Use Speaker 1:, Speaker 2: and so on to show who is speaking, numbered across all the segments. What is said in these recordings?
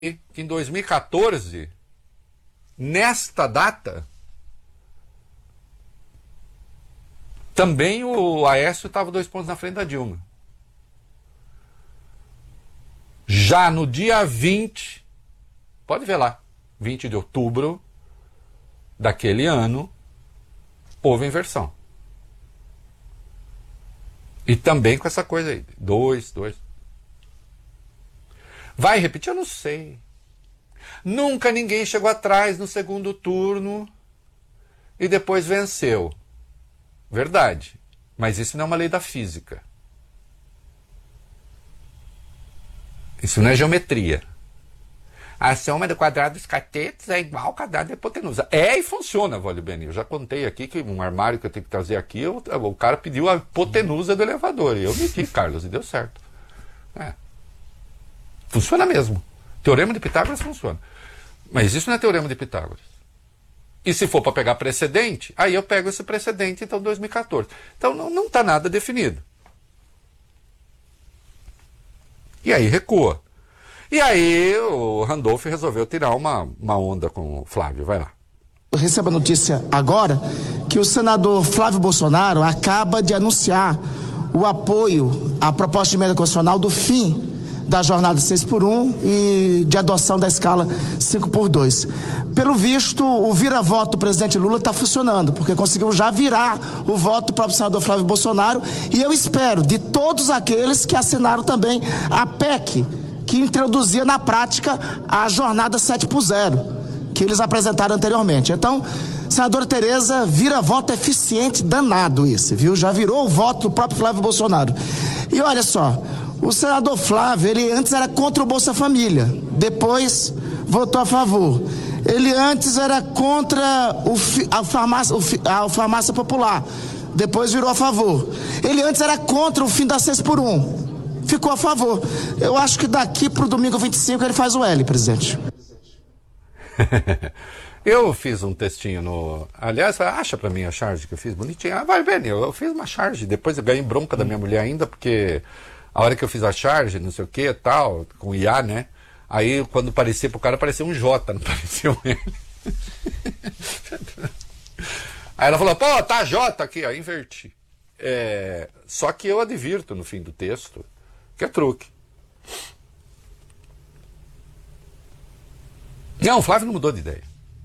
Speaker 1: que em 2014, nesta data, também o Aécio estava 2 pontos na frente da Dilma. Já no dia 20, pode ver lá, 20 de outubro daquele ano, houve inversão. E também com essa coisa aí, 2. Vai repetir? Eu não sei. Nunca ninguém chegou atrás no segundo turno e depois venceu. Verdade. Mas isso não é uma lei da física. Isso não é geometria. A soma do quadrado dos catetos é igual ao quadrado da hipotenusa. É e funciona, Vólio Beni. Eu já contei aqui que um armário que eu tenho que trazer aqui, o cara pediu a hipotenusa do elevador. E eu medi, Carlos, e deu certo. Funciona mesmo. Teorema de Pitágoras funciona. Mas isso não é teorema de Pitágoras. E se for para pegar precedente, aí eu pego esse precedente, então, 2014. Então não está nada definido. E aí recua. E aí o Randolph resolveu tirar uma onda com o Flávio. Vai lá.
Speaker 2: Eu recebo a notícia agora que o senador Flávio Bolsonaro acaba de anunciar o apoio à proposta de emenda constitucional do fim da jornada 6x1 e de adoção da escala 5x2. Pelo visto, o vira-voto do presidente Lula está funcionando, porque conseguiu já virar o voto do próprio senador Flávio Bolsonaro, e eu espero de todos aqueles que assinaram também a PEC, que introduzia na prática a jornada 7x0, que eles apresentaram anteriormente. Então, senadora Tereza, vira-voto eficiente danado esse, viu? Já virou o voto do próprio Flávio Bolsonaro. E olha só, o senador Flávio, ele antes era contra o Bolsa Família, depois votou a favor. Ele antes era contra a farmácia popular, depois virou a favor. Ele antes era contra o fim da 6x1, ficou a favor. Eu acho que daqui para o domingo 25 ele faz o L, presidente.
Speaker 1: Eu fiz um textinho no... Aliás, acha pra mim a charge que eu fiz bonitinha. Vai ver, eu fiz uma charge, depois eu ganhei bronca da minha mulher ainda, porque a hora que eu fiz a charge, não sei o que, tal, com IA, né? Aí quando parecia pro cara, parecia um J, não parecia um L. Aí ela falou, pô, tá J aqui, ó, inverti. Só que eu advirto no fim do texto que é truque. Não, o Flávio não mudou de ideia.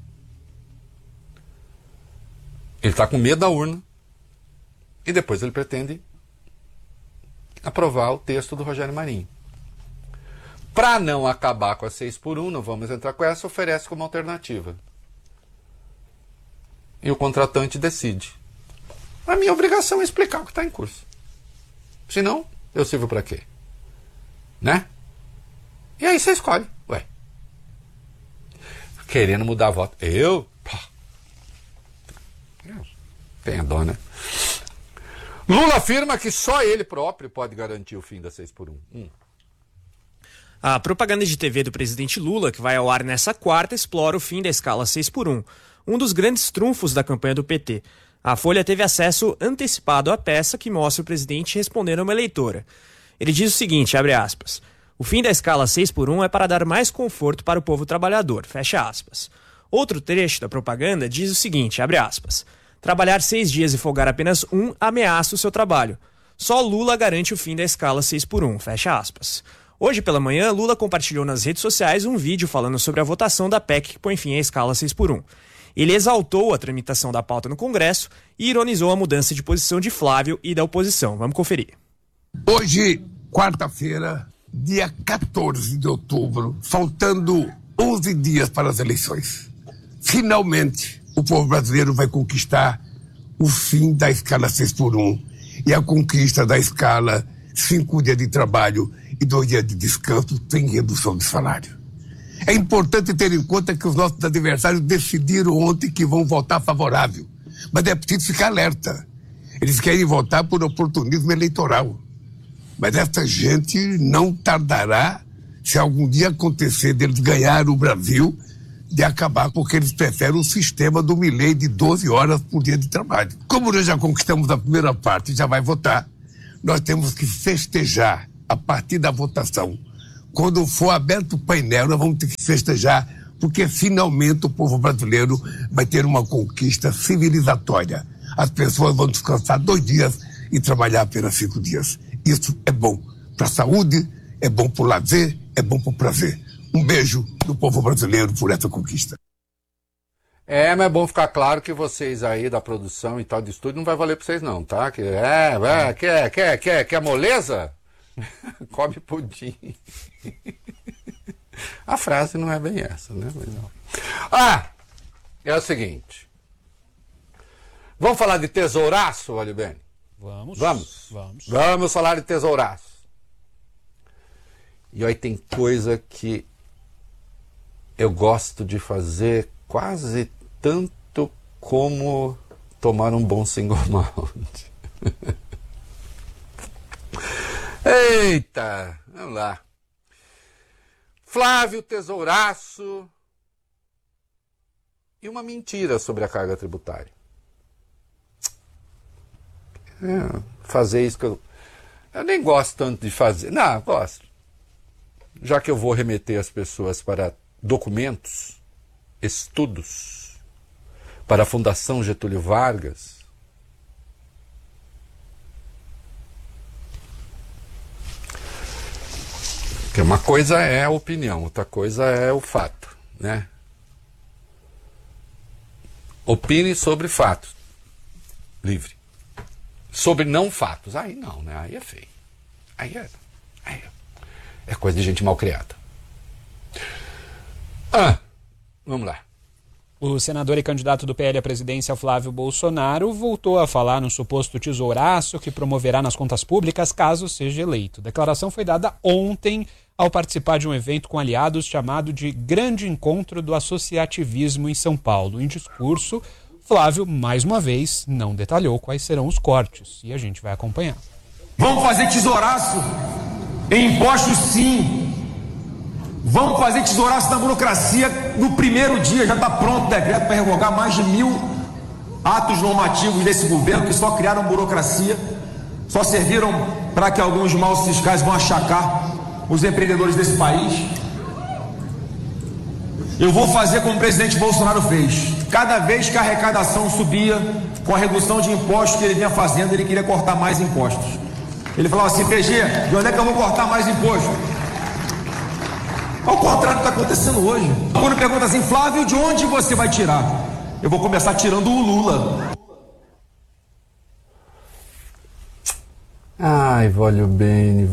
Speaker 1: Ele está com medo da urna e depois ele pretende aprovar o texto do Rogério Marinho. Para não acabar com a 6x1, não vamos entrar com essa, oferece como alternativa. E o contratante decide. A minha obrigação é explicar o que está em curso. Senão, eu sirvo para quê? Né? E aí você escolhe. Ué. Querendo mudar a voto. Eu? Tem a dó, né? Lula afirma que só ele próprio pode garantir o fim da 6x1.
Speaker 3: A propaganda de TV do presidente Lula, que vai ao ar nessa quarta, explora o fim da escala 6x1, um dos grandes trunfos da campanha do PT. A Folha teve acesso antecipado à peça que mostra o presidente respondendo a uma eleitora. Ele diz o seguinte, abre aspas, o fim da escala 6x1 é para dar mais conforto para o povo trabalhador, fecha aspas. Outro trecho da propaganda diz o seguinte, abre aspas, trabalhar 6 dias e folgar apenas um ameaça o seu trabalho. Só Lula garante o fim da escala 6x1, fecha aspas. Hoje pela manhã, Lula compartilhou nas redes sociais um vídeo falando sobre a votação da PEC que põe fim à escala 6x1. Ele exaltou a tramitação da pauta no Congresso e ironizou a mudança de posição de Flávio e da oposição. Vamos conferir.
Speaker 4: Hoje, quarta-feira, dia 14 de outubro, faltando 11 dias para as eleições. Finalmente, o povo brasileiro vai conquistar o fim da escala 6x1 e a conquista da escala 5 dias de trabalho e 2 dias de descanso sem redução de salário. É importante ter em conta que os nossos adversários decidiram ontem que vão votar favorável, mas é preciso ficar alerta. Eles querem votar por oportunismo eleitoral. Mas essa gente não tardará, se algum dia acontecer deles ganhar o Brasil, de acabar, porque eles preferem o sistema do Milei de 12 horas por dia de trabalho. Como nós já conquistamos a primeira parte e já vai votar, nós temos que festejar, a partir da votação, quando for aberto o painel, nós vamos ter que festejar, porque finalmente o povo brasileiro vai ter uma conquista civilizatória. As pessoas vão descansar 2 dias e trabalhar apenas 5 dias. Isso é bom para a saúde, é bom para o lazer, é bom para o prazer. Um beijo do povo brasileiro por essa conquista.
Speaker 1: Mas é bom ficar claro que vocês aí da produção e tal de estúdio não vai valer para vocês não, tá? Quer moleza? Come pudim. A frase não é bem essa, né? É o seguinte. Vamos falar de tesouraço, olha bem? Vamos falar de tesouraço. E aí tem coisa que eu gosto de fazer quase tanto como tomar um bom single malt. Eita, vamos lá. Flávio Tesouraço e uma mentira sobre a carga tributária. Fazer isso que eu nem gosto tanto de fazer. Não, gosto. Já que eu vou remeter as pessoas para documentos, estudos, para a Fundação Getúlio Vargas, que uma coisa é a opinião, outra coisa é o fato, né? Opine sobre fatos, livre. Sobre não fatos, aí não, né? Aí é feio. Aí é coisa de gente mal criada. Vamos lá.
Speaker 5: O senador e candidato do PL à presidência, Flávio Bolsonaro, voltou a falar no suposto tesouraço que promoverá nas contas públicas caso seja eleito. A declaração foi dada ontem ao participar de um evento com aliados chamado de Grande Encontro do Associativismo em São Paulo. Em discurso, Flávio, mais uma vez, não detalhou quais serão os cortes. E a gente vai acompanhar.
Speaker 6: Vamos fazer tesouraço em impostos, sim. Vamos fazer tesouraço na burocracia no primeiro dia. Já está pronto o decreto para revogar mais de 1000 atos normativos desse governo que só criaram burocracia, só serviram para que alguns maus fiscais vão achacar os empreendedores desse país. Eu vou fazer como o presidente Bolsonaro fez. Cada vez que a arrecadação subia, com a redução de impostos que ele vinha fazendo, ele queria cortar mais impostos. Ele falava assim: PG, de onde é que eu vou cortar mais imposto? Ao contrário do que está acontecendo hoje. Quando pergunta assim: Flávio, de onde você vai tirar? Eu vou começar tirando o Lula.
Speaker 1: Ai, voglio bene.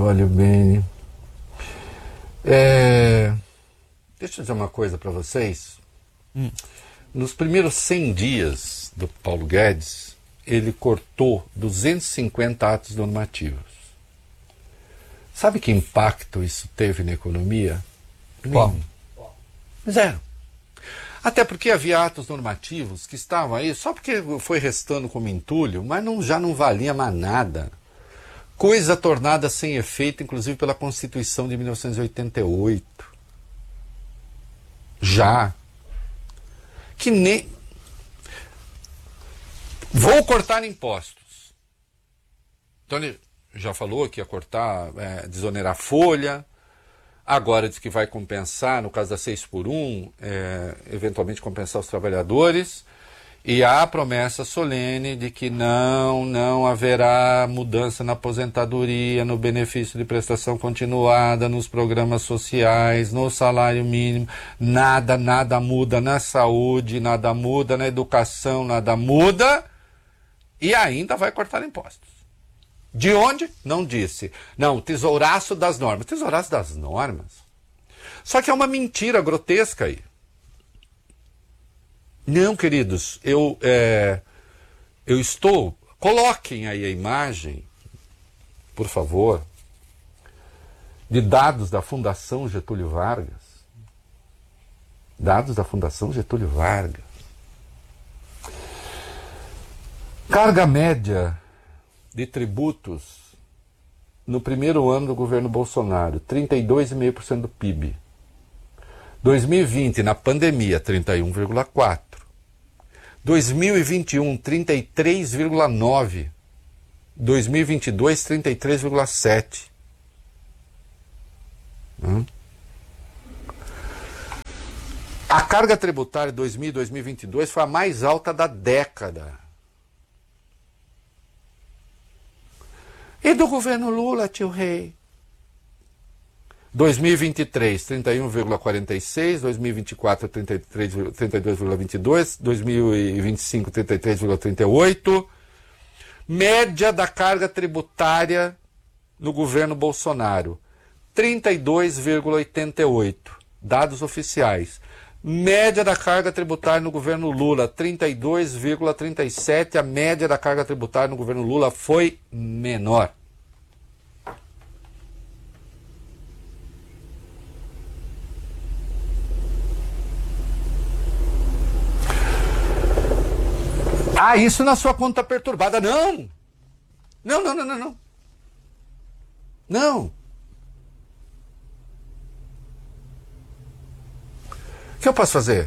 Speaker 1: Deixa eu dizer uma coisa para vocês. Nos primeiros 100 dias do Paulo Guedes, ele cortou 250 atos normativos. Sabe que impacto isso teve na economia?
Speaker 5: Qual?
Speaker 1: Zero. Até porque havia atos normativos que estavam aí só porque foi restando como entulho, mas já não valia mais nada. Coisa tornada sem efeito, inclusive pela Constituição de 1988. Já. Que nem... Vou cortar impostos. Então ele já falou que ia cortar, desonerar folha. Agora diz que vai compensar, no caso da 6x1, eventualmente compensar os trabalhadores. E há a promessa solene de que não haverá mudança na aposentadoria, no benefício de prestação continuada, nos programas sociais, no salário mínimo. Nada muda na saúde, nada muda na educação, nada muda. E ainda vai cortar impostos. De onde? Não disse. Não, tesouraço das normas. Tesouraço das normas? Só que é uma mentira grotesca aí. Não, queridos, eu estou... Coloquem aí a imagem, por favor, de dados da Fundação Getúlio Vargas. Dados da Fundação Getúlio Vargas. Carga média de tributos no primeiro ano do governo Bolsonaro, 32,5% do PIB. 2020, na pandemia, 31,4%. 2021, 33,9%. 2022, 33,7%. A carga tributária de 2000 e 2022 foi a mais alta da década. E do governo Lula, tio Rei? 2023, 31,46, 2024, 32,22, 2025, 33,38. Média da carga tributária no governo Bolsonaro, 32,88. Dados oficiais. Média da carga tributária no governo Lula, 32,37. A média da carga tributária no governo Lula foi menor. Ah, isso na sua conta perturbada. Não! Não. Não. O que eu posso fazer?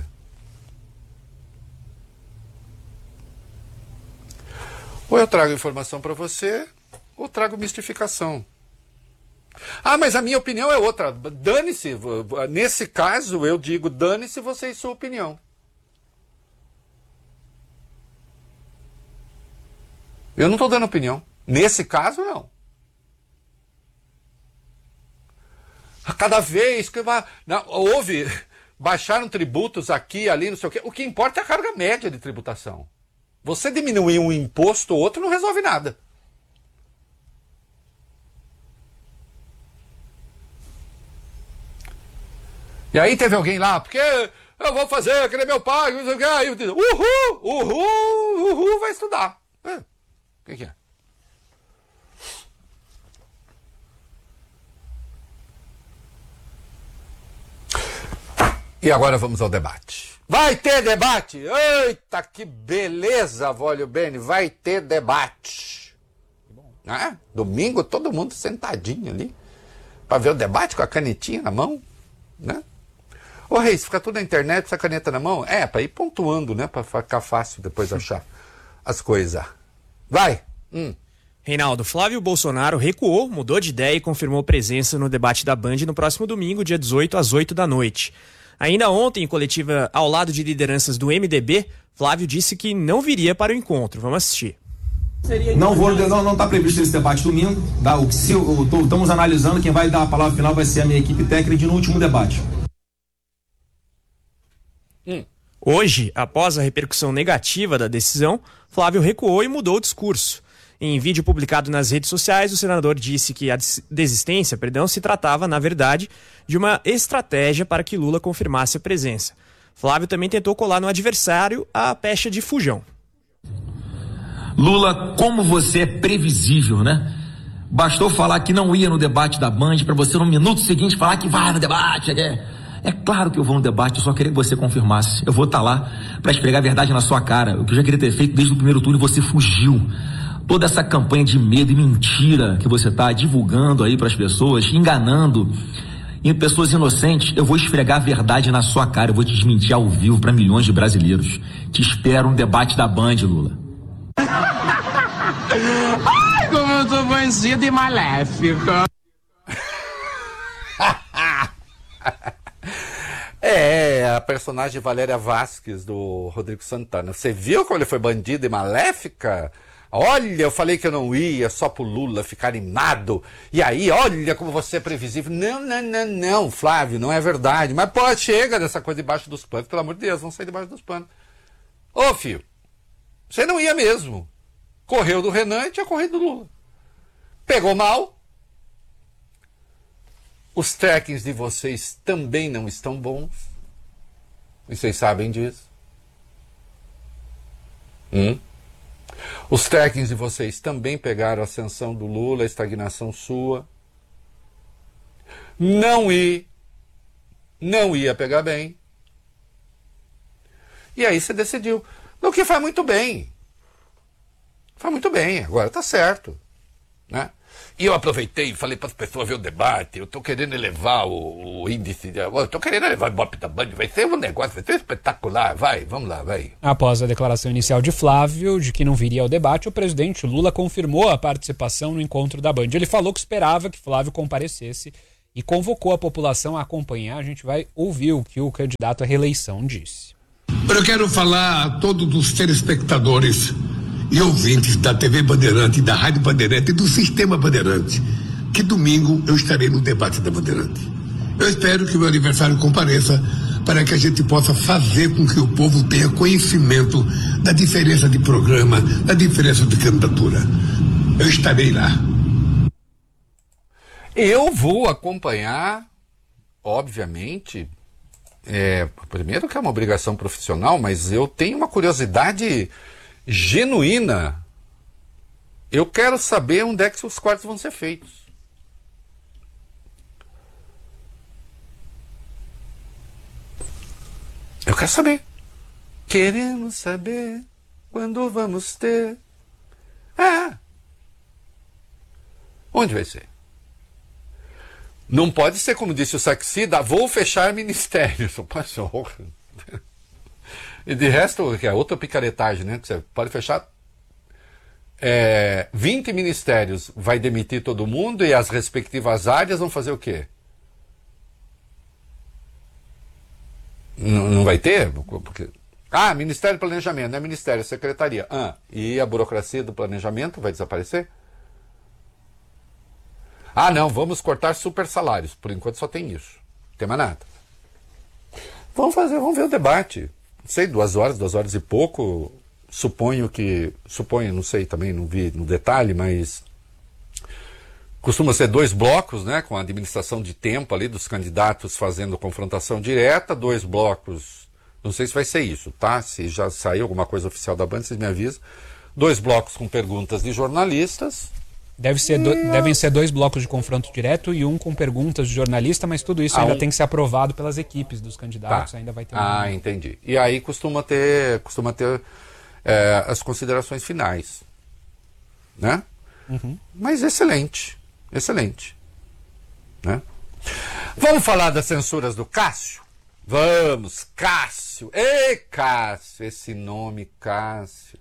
Speaker 1: Ou eu trago informação para você, ou trago mistificação. Ah, mas a minha opinião é outra. Dane-se. Nesse caso, eu digo, dane-se você e sua opinião. Eu não estou dando opinião. Nesse caso, não. A cada vez que houve... Baixaram tributos aqui, ali, não sei o quê. O que importa é a carga média de tributação. Você diminuir um imposto ou outro não resolve nada. E aí teve alguém lá, porque eu vou fazer, que nem meu pai, não sei o quê. Aí eu digo, uhul, vai estudar. O que é? E agora vamos ao debate. Vai ter debate! Eita, que beleza, Vólio Bene! Vai ter debate. Domingo, todo mundo sentadinho ali para ver o debate com a canetinha na mão, né? Ô Reis, fica tudo na internet, essa caneta na mão? É, para ir pontuando, né? Para ficar fácil depois achar as coisas. Vai!
Speaker 3: Reinaldo, Flávio Bolsonaro recuou, mudou de ideia e confirmou presença no debate da Band no próximo domingo, dia 18, às 8 da noite. Ainda ontem, em coletiva ao lado de lideranças do MDB, Flávio disse que não viria para o encontro. Vamos assistir.
Speaker 6: Não está previsto esse debate domingo. Estamos analisando, quem vai dar a palavra final vai ser a minha equipe técnica no último debate.
Speaker 3: Hoje, após a repercussão negativa da decisão, Flávio recuou e mudou o discurso. Em vídeo publicado nas redes sociais, o senador disse que a desistência, se tratava, na verdade, de uma estratégia para que Lula confirmasse a presença. Flávio também tentou colar no adversário a pecha de fujão.
Speaker 6: Lula, como você é previsível, né? Bastou falar que não ia no debate da Band para você no minuto seguinte falar que vai no debate. É claro que eu vou no debate, eu só queria que você confirmasse. Eu vou estar lá para esfregar a verdade na sua cara. O que eu já queria ter feito desde o primeiro turno, você fugiu. Toda essa campanha de medo e mentira que você está divulgando aí para as pessoas, enganando pessoas inocentes, eu vou esfregar a verdade na sua cara, eu vou te desmentir ao vivo para milhões de brasileiros. Te espero no debate da Band, Lula.
Speaker 7: Ai, como eu sou bandido e maléfica.
Speaker 1: A personagem Valéria Vasquez do Rodrigo Santana. Você viu como ele foi bandido e maléfica? Olha, eu falei que eu não ia só pro Lula ficar animado. E aí, olha como você é previsível. Não, Flávio, não é verdade. Mas pô, chega dessa coisa debaixo dos panos. Pelo amor de Deus, vamos sair debaixo dos panos. Ô, filho, você não ia mesmo. Correu do Renan e tinha corrido do Lula. Pegou mal. Os trackings de vocês também não estão bons. E vocês sabem disso. Os trackings de vocês também pegaram a ascensão do Lula, a estagnação sua. Não ia pegar bem. E aí você decidiu. O que faz muito bem. Faz muito bem, agora tá certo. Né? E eu aproveitei e falei para as pessoas ver o debate. Eu estou querendo elevar o índice. Eu estou querendo elevar o Ibope da Band. Vai ser um negócio, vai ser espetacular. Vai, vamos lá, vai.
Speaker 5: Após a declaração inicial de Flávio de que não viria ao debate, o presidente Lula confirmou a participação no encontro da Band. Ele falou que esperava que Flávio comparecesse e convocou a população a acompanhar. A gente vai ouvir o que o candidato à reeleição disse.
Speaker 4: Eu quero falar a todos os telespectadores e ouvintes da TV Bandeirante, da Rádio Bandeirante e do Sistema Bandeirante, que domingo eu estarei no debate da Bandeirante. Eu espero que o meu aniversário compareça para que a gente possa fazer com que o povo tenha conhecimento da diferença de programa, da diferença de candidatura. Eu estarei lá.
Speaker 1: Eu vou acompanhar, obviamente, primeiro que é uma obrigação profissional, mas eu tenho uma curiosidade genuína. Eu quero saber onde é que os cortes vão ser feitos. Eu quero saber. Queremos saber quando vamos ter. Onde vai ser? Não pode ser como disse o Saxida, vou fechar ministérios. E de resto, que é outra picaretagem, né? Que você pode fechar 20 ministérios, vai demitir todo mundo e as respectivas áreas vão fazer o quê? Não vai ter? Porque... Ministério do Planejamento, não é Ministério, é Secretaria. E a burocracia do planejamento vai desaparecer? Não, vamos cortar super salários. Por enquanto só tem isso. Não tem mais nada. Vamos ver o debate. Não sei, 2 horas e pouco. Suponho, não sei também, não vi no detalhe, mas costuma ser 2 blocos, né, com a administração de tempo ali dos candidatos fazendo confrontação direta, 2 blocos, não sei se vai ser isso, tá? Se já saiu alguma coisa oficial da Band, vocês me avisam. 2 blocos com perguntas de jornalistas.
Speaker 5: Devem ser 2 blocos de confronto direto e um com perguntas de jornalista, mas tudo isso ainda tem que ser aprovado pelas equipes dos candidatos, ainda vai ter
Speaker 1: entendi. E aí costuma ter as considerações finais, né? Mas excelente, né? Vamos falar das censuras do Cássio? Vamos, Cássio. Ei, Cássio, esse nome Cássio.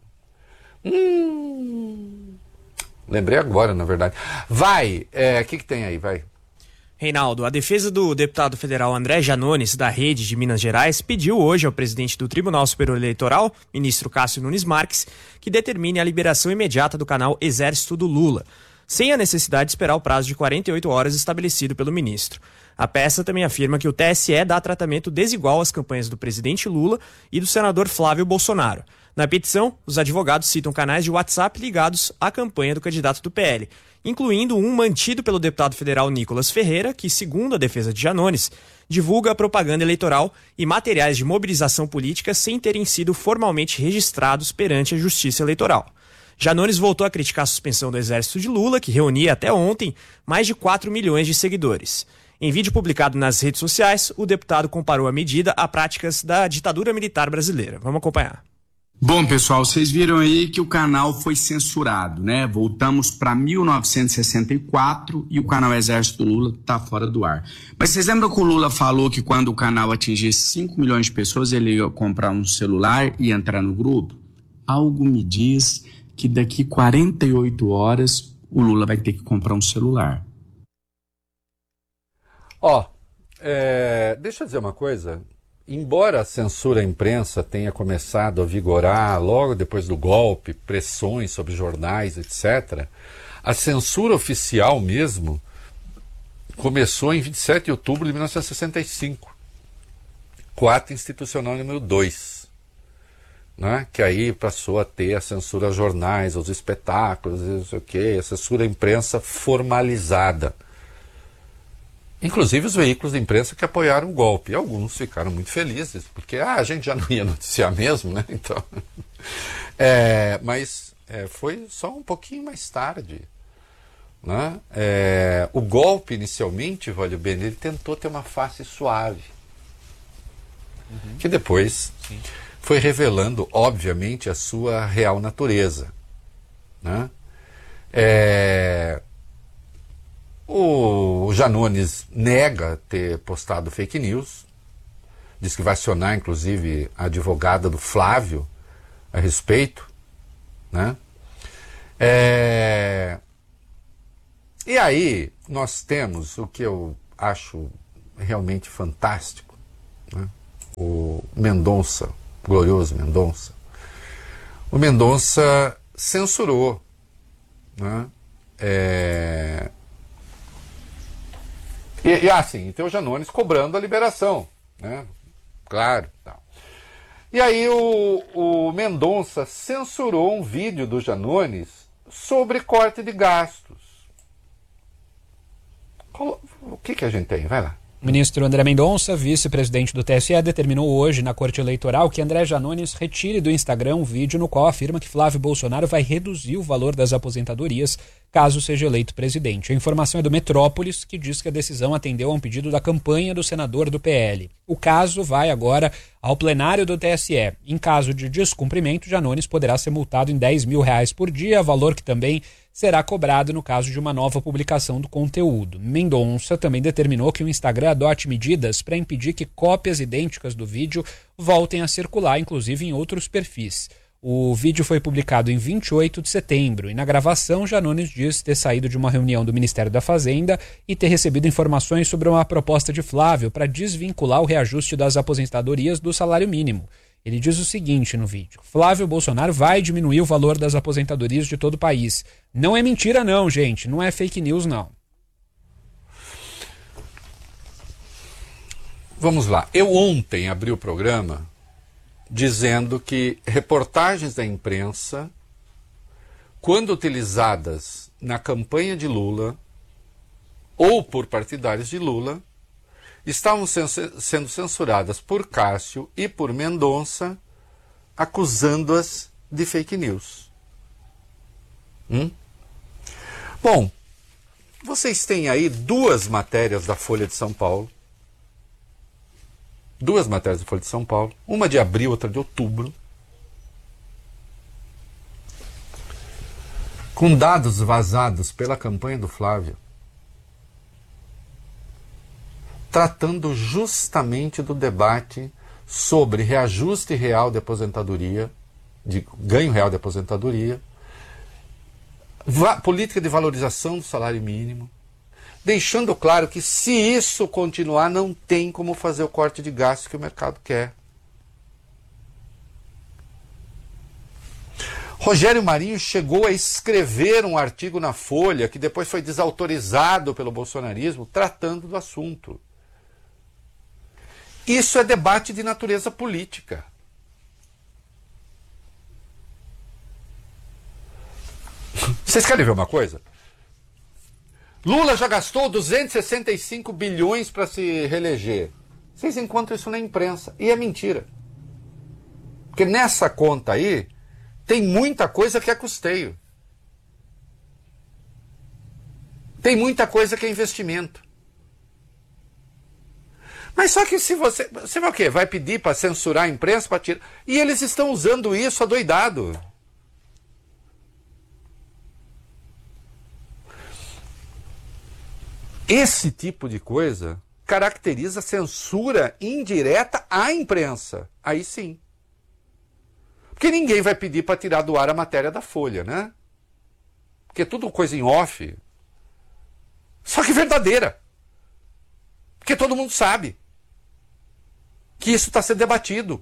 Speaker 1: Lembrei agora, na verdade. Vai, o que tem aí, vai?
Speaker 3: Reinaldo, a defesa do deputado federal André Janones, da Rede de Minas Gerais, pediu hoje ao presidente do Tribunal Superior Eleitoral, ministro Cássio Nunes Marques, que determine a liberação imediata do canal Exército do Lula, sem a necessidade de esperar o prazo de 48 horas estabelecido pelo ministro. A peça também afirma que o TSE dá tratamento desigual às campanhas do presidente Lula e do senador Flávio Bolsonaro. Na petição, os advogados citam canais de WhatsApp ligados à campanha do candidato do PL, incluindo um mantido pelo deputado federal Nicolas Ferreira, que, segundo a defesa de Janones, divulga propaganda eleitoral e materiais de mobilização política sem terem sido formalmente registrados perante a Justiça Eleitoral. Janones voltou a criticar a suspensão do Exército de Lula, que reunia até ontem mais de 4 milhões de seguidores. Em vídeo publicado nas redes sociais, o deputado comparou a medida a práticas da ditadura militar brasileira. Vamos acompanhar.
Speaker 8: Bom, pessoal, vocês viram aí que o canal foi censurado, né? Voltamos para 1964 e o canal Exército do Lula está fora do ar. Mas vocês lembram que o Lula falou que quando o canal atingisse 5 milhões de pessoas, ele ia comprar um celular e entrar no grupo? Algo me diz que daqui 48 horas o Lula vai ter que comprar um celular.
Speaker 1: Deixa eu dizer uma coisa. Embora a censura à imprensa tenha começado a vigorar logo depois do golpe, pressões sobre jornais, etc., a censura oficial mesmo começou em 27 de outubro de 1965, com o ato institucional número 2, né? Que aí passou a ter a censura aos jornais, aos espetáculos, não sei o quê, a censura à imprensa formalizada. Inclusive os veículos de imprensa que apoiaram o golpe. E alguns ficaram muito felizes, porque a gente já não ia noticiar mesmo, né? Então, mas foi só um pouquinho mais tarde, né? O golpe, inicialmente, Valho Bene, ele tentou ter uma face suave, que depois foi revelando, obviamente, a sua real natureza, né? O Janones nega ter postado fake news, diz que vai acionar, inclusive, a advogada do Flávio a respeito, né? E aí nós temos o que eu acho realmente fantástico, né? O Mendonça, glorioso Mendonça. O Mendonça censurou, né? E assim, tem o Janones cobrando a liberação, né? Claro, tal. E aí o Mendonça censurou um vídeo do Janones sobre corte de gastos. O que a gente tem? Vai lá.
Speaker 5: O ministro André Mendonça, vice-presidente do TSE, determinou hoje na Corte Eleitoral que André Janones retire do Instagram um vídeo no qual afirma que Flávio Bolsonaro vai reduzir o valor das aposentadorias caso seja eleito presidente. A informação é do Metrópolis, que diz que a decisão atendeu a um pedido da campanha do senador do PL. O caso vai agora ao plenário do TSE. Em caso de descumprimento, Janones poderá ser multado em R$10 mil por dia, valor que também será cobrado no caso de uma nova publicação do conteúdo. Mendonça também determinou que o Instagram adote medidas para impedir que cópias idênticas do vídeo voltem a circular, inclusive em outros perfis. O vídeo foi publicado em 28 de setembro e na gravação Janones diz ter saído de uma reunião do Ministério da Fazenda e ter recebido informações sobre uma proposta de Flávio para desvincular o reajuste das aposentadorias do salário mínimo. Ele diz o seguinte no vídeo: Flávio Bolsonaro vai diminuir o valor das aposentadorias de todo o país. Não é mentira não, gente. Não é fake news, não.
Speaker 1: Vamos lá. Eu ontem abri o programa dizendo que reportagens da imprensa, quando utilizadas na campanha de Lula ou por partidários de Lula, estavam sendo censuradas por Cássio e por Mendonça, acusando-as de fake news. Bom, vocês têm aí duas matérias da Folha de São Paulo. Duas matérias da Folha de São Paulo. Uma de abril, outra de outubro. Com dados vazados pela campanha do Flávio, tratando justamente do debate sobre reajuste real de aposentadoria, de ganho real de aposentadoria, política de valorização do salário mínimo, deixando claro que se isso continuar, não tem como fazer o corte de gastos que o mercado quer. Rogério Marinho chegou a escrever um artigo na Folha, que depois foi desautorizado pelo bolsonarismo, tratando do assunto. Isso é debate de natureza política. Vocês querem ver uma coisa? Lula já gastou 265 bilhões para se reeleger. Vocês encontram isso na imprensa. E é mentira. Porque nessa conta aí, tem muita coisa que é custeio. Tem muita coisa que é investimento. Mas só que se você vai o quê? Vai pedir para censurar a imprensa, para tirar... E eles estão usando isso adoidado. Esse tipo de coisa caracteriza censura indireta à imprensa. Aí sim. Porque ninguém vai pedir para tirar do ar a matéria da Folha, né? Porque é tudo coisa em off. Só que verdadeira. Porque todo mundo sabe que isso está sendo debatido.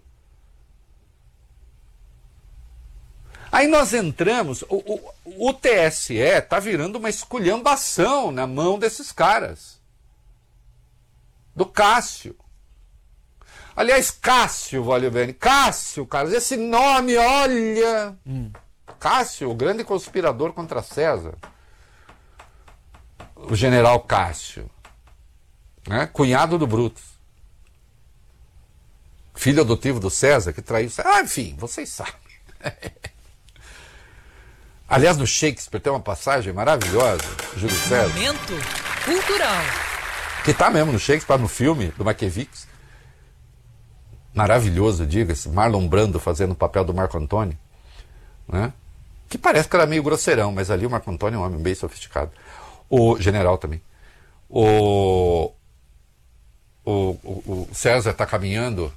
Speaker 1: Aí nós entramos, o TSE está virando uma esculhambação na mão desses caras. Do Cássio. Aliás, Cássio, valeu bem. Cássio, Carlos, esse nome, olha. Cássio, o grande conspirador contra César. O general Cássio. Né? Cunhado do Brutus. Filho adotivo do César, que traiu César. Ah, enfim, vocês sabem. Aliás, no Shakespeare tem uma passagem maravilhosa, Júlio César.
Speaker 9: Momento cultural.
Speaker 1: Que está mesmo no Shakespeare, no filme do Maquiavélico. Maravilhoso, diga-se. Marlon Brando fazendo o papel do Marco Antônio. Né? Que parece que era meio grosseirão, mas ali o Marco Antônio é um homem bem sofisticado. O general também. O César está caminhando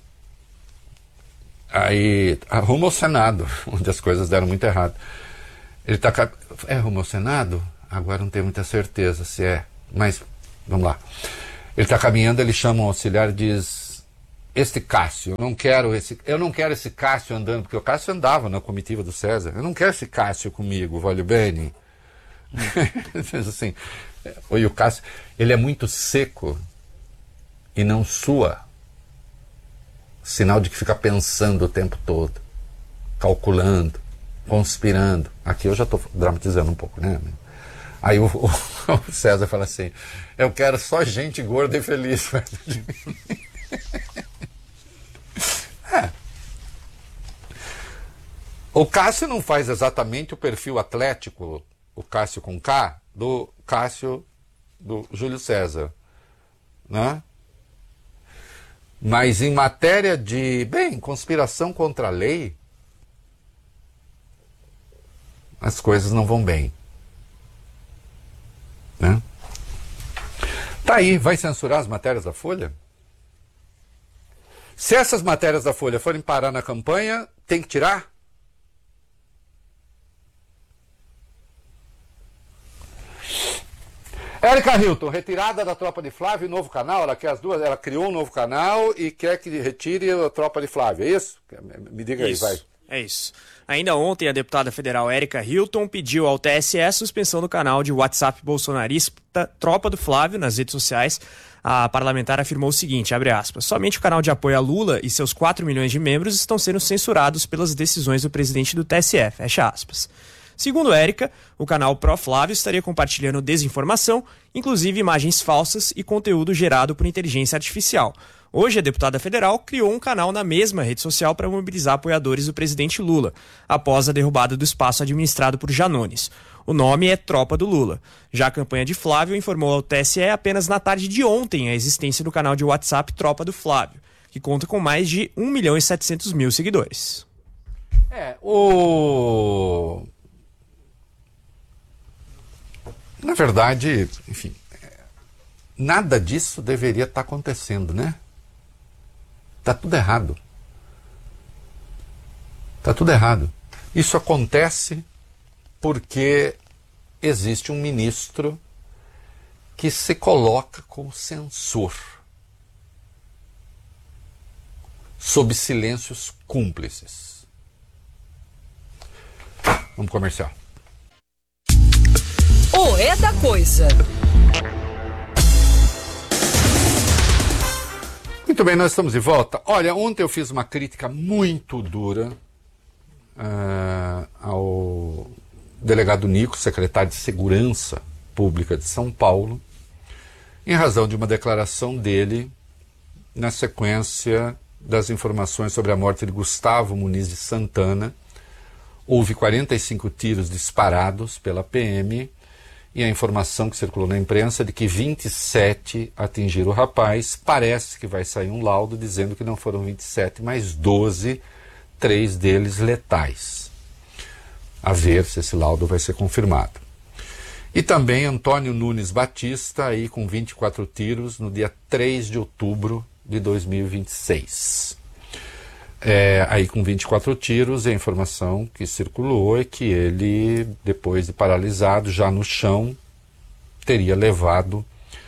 Speaker 1: aí rumo ao Senado, onde as coisas deram muito errado. Ele está rumo ao Senado? Agora não tenho muita certeza se é, mas vamos lá. Ele está caminhando, ele chama um auxiliar e diz: este Cássio, eu não quero esse Cássio andando, porque o Cássio andava na comitiva do César. Eu não quero esse Cássio comigo, voglio bene. Assim, e o Cássio, ele é muito seco e não sua. Sinal de que fica pensando o tempo todo, calculando, conspirando. Aqui eu já estou dramatizando um pouco, né? Aí o César fala assim: eu quero só gente gorda e feliz perto de mim. O Cássio não faz exatamente o perfil atlético, o Cássio com K, do Cássio do Júlio César, né? Mas em matéria de, conspiração contra a lei, as coisas não vão bem, né? Tá aí, vai censurar as matérias da Folha? Se essas matérias da Folha forem parar na campanha, tem que tirar? Érica Hilton, retirada da Tropa de Flávio, novo canal, ela quer as duas, ela criou um novo canal e quer que retire a Tropa de Flávio, é isso? Me diga
Speaker 3: isso,
Speaker 1: aí, vai.
Speaker 3: É isso. Ainda ontem, a deputada federal Érica Hilton pediu ao TSE a suspensão do canal de WhatsApp bolsonarista Tropa do Flávio nas redes sociais. A parlamentar afirmou o seguinte, abre aspas, somente o canal de apoio a Lula e seus 4 milhões de membros estão sendo censurados pelas decisões do presidente do TSE, fecha aspas. Segundo Érica, o canal Pro Flávio estaria compartilhando desinformação, inclusive imagens falsas e conteúdo gerado por inteligência artificial. Hoje, a deputada federal criou um canal na mesma rede social para mobilizar apoiadores do presidente Lula, após a derrubada do espaço administrado por Janones. O nome é Tropa do Lula. Já a campanha de Flávio informou ao TSE apenas na tarde de ontem a existência do canal de WhatsApp Tropa do Flávio, que conta com mais de 1.700.000 seguidores.
Speaker 1: Na verdade, enfim, nada disso deveria estar acontecendo, né? Tá tudo errado. Tá tudo errado. Isso acontece porque existe um ministro que se coloca como censor, sob silêncios cúmplices. Vamos comercial.
Speaker 9: O É da Coisa.
Speaker 1: Muito bem, nós estamos de volta. Olha, ontem eu fiz uma crítica muito dura ao delegado Nico, secretário de Segurança Pública de São Paulo, em razão de uma declaração dele na sequência das informações sobre a morte de Gustavo Muniz de Santana. Houve 45 tiros disparados pela PM e a informação que circulou na imprensa de que 27 atingiram o rapaz. Parece que vai sair um laudo dizendo que não foram 27, mas 12, 3 deles letais. A ver se esse laudo vai ser confirmado. E também Antônio Nunes Batista, aí com 24 tiros, no dia 3 de outubro de 2026. Aí com 24 tiros, a informação que circulou é que ele, depois de paralisado, já no chão, teria levado,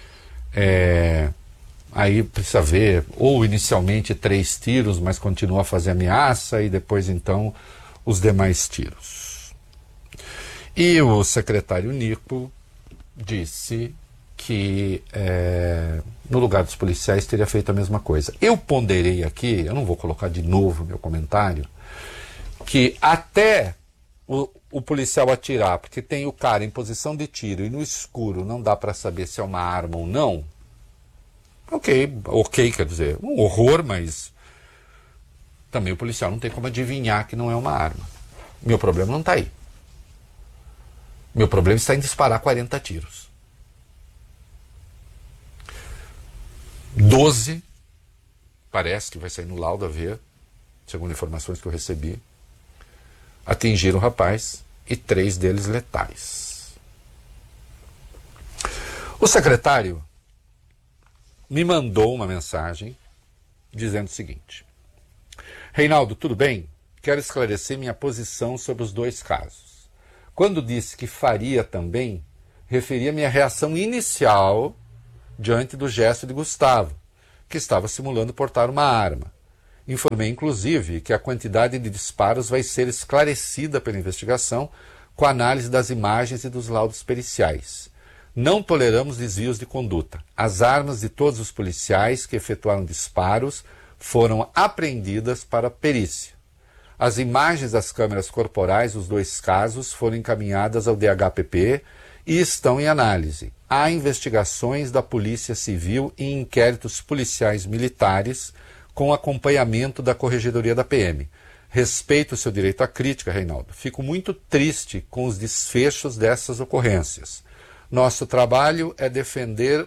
Speaker 1: aí precisa ver, ou inicialmente 3 tiros, mas continua a fazer ameaça, e depois então os demais tiros. E o secretário Nico disse que no lugar dos policiais teria feito a mesma coisa. Eu ponderei aqui, eu não vou colocar de novo meu comentário, que até o policial atirar, porque tem o cara em posição de tiro e no escuro não dá para saber se é uma arma ou não, ok, quer dizer, um horror, mas também o policial não tem como adivinhar que não é uma arma. Meu problema não está aí. Meu problema está em disparar 40 tiros. 12, parece que vai sair no laudo a ver, segundo informações que eu recebi, atingiram o rapaz e 3 deles letais. O secretário me mandou uma mensagem dizendo o seguinte: Reinaldo, tudo bem? Quero esclarecer minha posição sobre os 2 casos. Quando disse que faria também, referi a minha reação inicial diante do gesto de Gustavo, que estava simulando portar uma arma. Informei, inclusive, que a quantidade de disparos vai ser esclarecida pela investigação com a análise das imagens e dos laudos periciais. Não toleramos desvios de conduta. As armas de todos os policiais que efetuaram disparos foram apreendidas para perícia. As imagens das câmeras corporais dos 2 casos foram encaminhadas ao DHPP e estão em análise. Há investigações da Polícia Civil e inquéritos policiais militares com acompanhamento da Corregedoria da PM. Respeito o seu direito à crítica, Reinaldo. Fico muito triste com os desfechos dessas ocorrências. Nosso trabalho é defender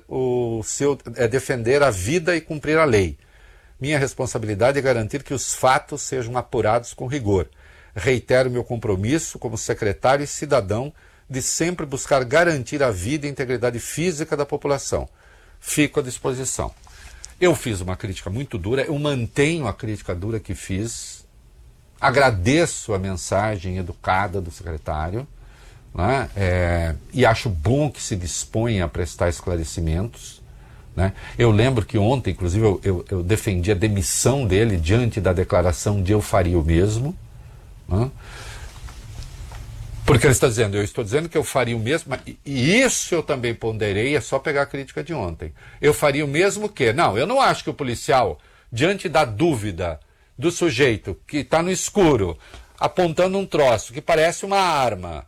Speaker 1: a vida e cumprir a lei. Minha responsabilidade é garantir que os fatos sejam apurados com rigor. Reitero meu compromisso como secretário e cidadão de sempre buscar garantir a vida e a integridade física da população. Fico à disposição. Eu fiz uma crítica muito dura, eu mantenho a crítica dura que fiz, agradeço a mensagem educada do secretário, né? E acho bom que se disponha a prestar esclarecimentos. Né? Eu lembro que ontem, inclusive, eu defendi a demissão dele diante da declaração de eu faria o mesmo. Né? Porque ele está dizendo, eu estou dizendo que eu faria o mesmo, e isso eu também ponderei, é só pegar a crítica de ontem. Eu faria o mesmo que? Não, eu não acho que o policial, diante da dúvida do sujeito que está no escuro, apontando um troço que parece uma arma,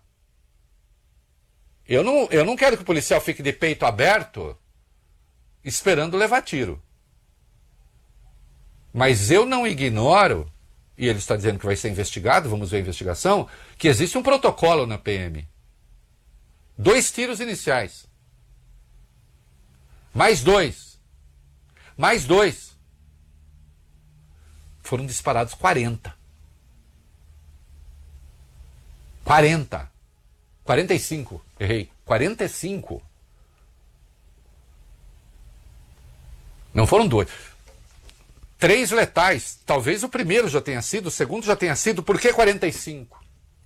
Speaker 1: eu não quero que o policial fique de peito aberto esperando levar tiro. Mas eu não ignoro, e ele está dizendo que vai ser investigado, vamos ver a investigação, que existe um protocolo na PM. 2 tiros iniciais. Mais 2. Mais 2. Foram disparados 40. 40. 45. Errei. 45. Não foram 2. 3 letais. Talvez o primeiro já tenha sido, o segundo já tenha sido. Por que 45?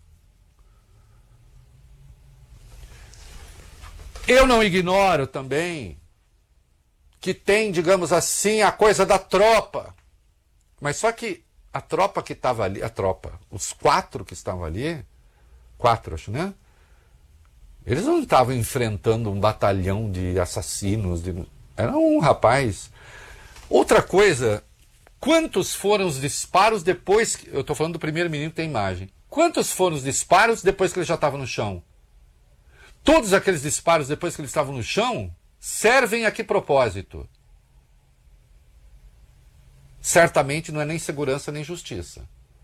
Speaker 1: Eu não ignoro também que tem, digamos assim, a coisa da tropa. Mas só que a tropa que estava ali, os 4 que estavam ali, 4 acho, né? Eles não estavam enfrentando um batalhão de assassinos, era um rapaz. Outra coisa, quantos foram os disparos depois que... Eu estou falando do primeiro menino que tem imagem. Quantos foram os disparos depois que ele já estava no chão? Todos aqueles disparos depois que ele estava no chão servem a que propósito? Certamente não é nem segurança nem justiça.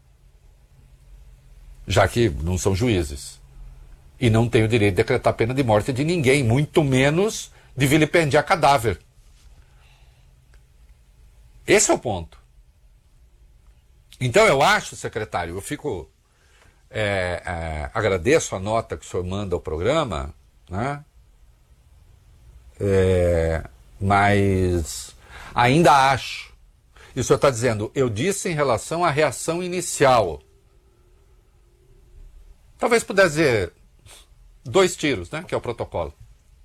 Speaker 1: Já que não são juízes. E não têm o direito de decretar pena de morte de ninguém, muito menos de vilipendiar cadáver. Esse é o ponto. Então eu acho, secretário, eu fico... agradeço a nota que o senhor manda ao programa, né? Mas ainda acho. E o senhor está dizendo, eu disse em relação à reação inicial. Talvez pudesse dizer 2 tiros, né? Que é o protocolo.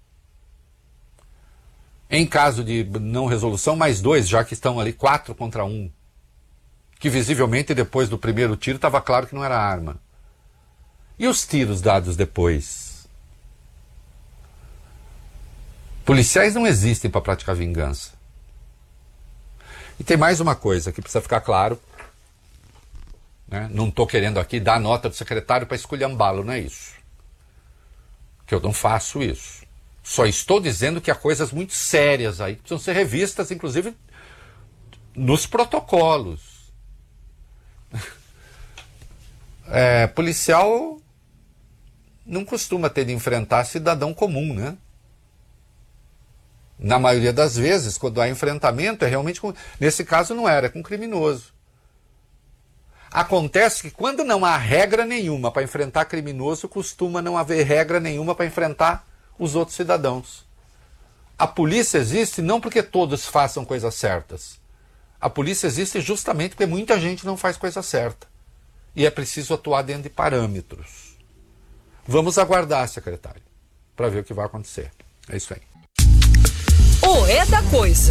Speaker 1: Em caso de não resolução, mais 2, já que estão ali 4 contra 1. Que visivelmente depois do primeiro tiro estava claro que não era arma. E os tiros dados depois? Policiais não existem para praticar vingança. E tem mais uma coisa que precisa ficar claro. Né? Não estou querendo aqui dar nota do secretário para esculhambá-lo, não é isso. Que eu não faço isso. Só estou dizendo que há coisas muito sérias aí que precisam ser revistas, inclusive nos protocolos. Policial não costuma ter de enfrentar cidadão comum, né? Na maioria das vezes, quando há enfrentamento, é realmente com... Nesse caso não era, é com criminoso. Acontece que quando não há regra nenhuma para enfrentar criminoso, costuma não haver regra nenhuma para enfrentar os outros cidadãos. A polícia existe não porque todos façam coisas certas. A polícia existe justamente porque muita gente não faz coisa certa. E é preciso atuar dentro de parâmetros. Vamos aguardar, secretário, para ver o que vai acontecer. É isso aí.
Speaker 9: O É da Coisa.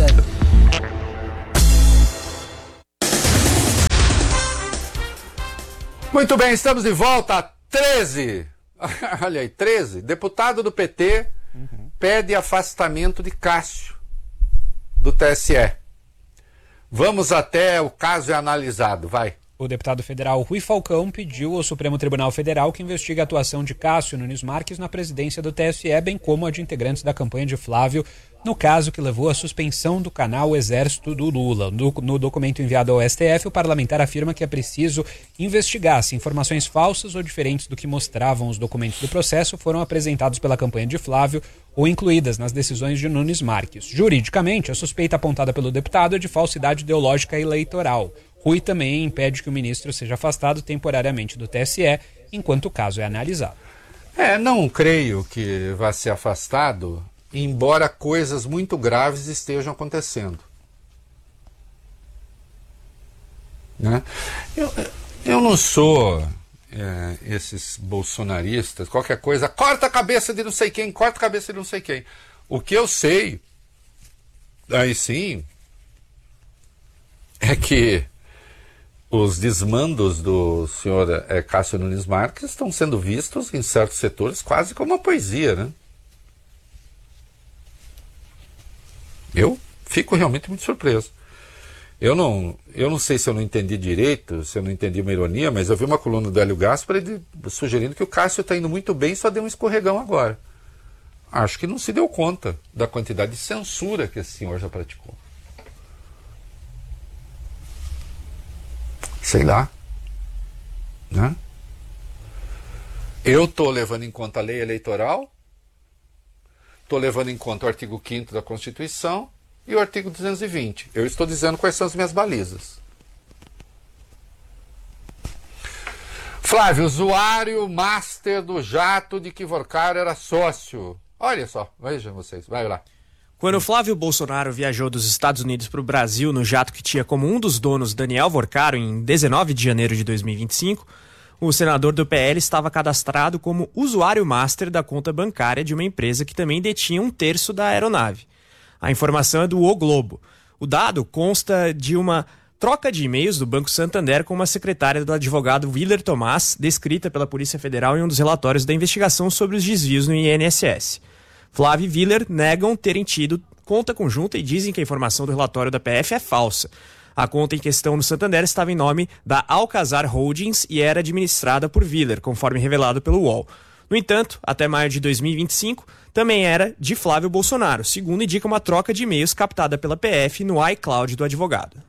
Speaker 1: Muito bem, estamos de volta. 13. Olha aí, 13. Deputado do PT pede afastamento de Cássio do TSE. Vamos até o caso é analisado, vai.
Speaker 5: O deputado federal Rui Falcão pediu ao Supremo Tribunal Federal que investigue a atuação de Cássio Nunes Marques na presidência do TSE, bem como a de integrantes da campanha de Flávio, no caso que levou à suspensão do canal Exército do Lula. No documento enviado ao STF, o parlamentar afirma que é preciso investigar se informações falsas ou diferentes do que mostravam os documentos do processo foram apresentados pela campanha de Flávio ou incluídas nas decisões de Nunes Marques. Juridicamente, a suspeita apontada pelo deputado é de falsidade ideológica eleitoral. Rui também impede que o ministro seja afastado temporariamente do TSE, enquanto o caso é analisado.
Speaker 1: Não creio que vá ser afastado, embora coisas muito graves estejam acontecendo. Né? Eu não sou esses bolsonaristas, qualquer coisa, corta a cabeça de não sei quem, corta a cabeça de não sei quem. O que eu sei, aí sim, é que os desmandos do senhor Cássio Nunes Marques estão sendo vistos em certos setores quase como uma poesia, né? Eu fico realmente muito surpreso. Eu não sei se eu não entendi direito, se eu não entendi uma ironia, mas eu vi uma coluna do Hélio Gaspar sugerindo que o Cássio está indo muito bem, só deu um escorregão agora. Acho que não se deu conta da quantidade de censura que esse senhor já praticou. Sei lá, né? Eu estou levando em conta a lei eleitoral, estou levando em conta o artigo 5º da Constituição e o artigo 220. Eu estou dizendo quais são as minhas balizas. Flávio, usuário master do jato de que Vorcaro era sócio. Olha só, vejam vocês, vai lá.
Speaker 3: Quando Flávio Bolsonaro viajou dos Estados Unidos para o Brasil no jato que tinha como um dos donos Daniel Vorcaro em 19 de janeiro de 2025, o senador do PL estava cadastrado como usuário master da conta bancária de uma empresa que também detinha 1/3 da aeronave. A informação é do O Globo. O dado consta de uma troca de e-mails do Banco Santander com uma secretária do advogado Willer Tomás, descrita pela Polícia Federal em um dos relatórios da investigação sobre os desvios no INSS. Flávio e Willer negam terem tido conta conjunta e dizem que a informação do relatório da PF é falsa. A conta em questão no Santander estava em nome da Alcazar Holdings e era administrada por Willer, conforme revelado pelo UOL. No entanto, até maio de 2025, também era de Flávio Bolsonaro, segundo indica uma troca de e-mails captada pela PF no iCloud do advogado.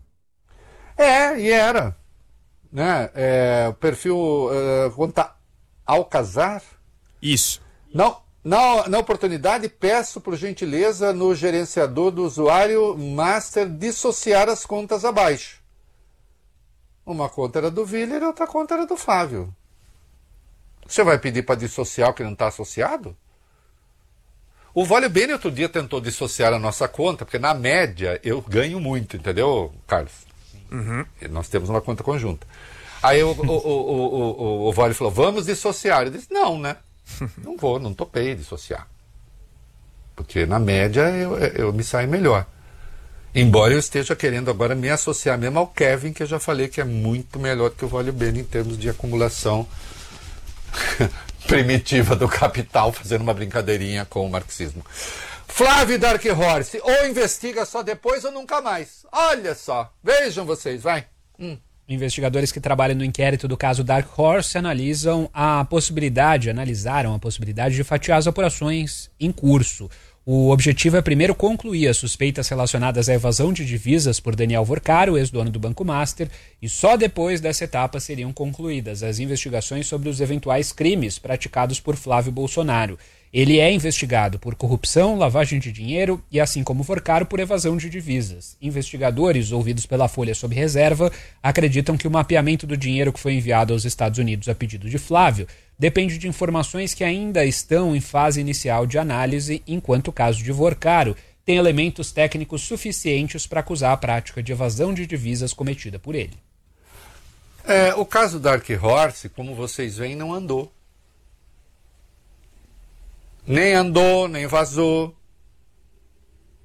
Speaker 1: E era. Né? O perfil conta Alcazar?
Speaker 3: Isso.
Speaker 1: Não. Na oportunidade, peço por gentileza no gerenciador do usuário master dissociar as contas abaixo. Uma conta era do Willer e outra conta era do Flávio. Você vai pedir para dissociar o que não está associado? O Vale Bene outro dia tentou dissociar a nossa conta, porque na média eu ganho muito, entendeu, Carlos? Uhum. Nós temos uma conta conjunta. Aí o Vale falou, vamos dissociar. Eu disse, não, né? Não topei dissociar. Porque na média eu me saio melhor. Embora eu esteja querendo agora me associar mesmo ao Kevin, que eu já falei que é muito melhor que o Vale Bene em termos de acumulação primitiva do capital, fazendo uma brincadeirinha com o marxismo. Flávio Dark Horse, ou investiga só depois ou nunca mais. Olha só, vejam vocês, vai.
Speaker 5: Investigadores que trabalham no inquérito do caso Dark Horse analisaram a possibilidade de fatiar as apurações em curso. O objetivo é primeiro concluir as suspeitas relacionadas à evasão de divisas por Daniel Vorcaro, ex-dono do Banco Master, e só depois dessa etapa seriam concluídas as investigações sobre os eventuais crimes praticados por Flávio Bolsonaro. Ele é investigado por corrupção, lavagem de dinheiro e, assim como Vorcaro, por evasão de divisas. Investigadores, ouvidos pela Folha sob reserva, acreditam que o mapeamento do dinheiro que foi enviado aos Estados Unidos a pedido de Flávio depende de informações que ainda estão em fase inicial de análise, enquanto o caso de Vorcaro tem elementos técnicos suficientes para acusar a prática de evasão de divisas cometida por ele.
Speaker 1: O caso Dark Horse, como vocês veem, não andou. Nem andou, nem vazou.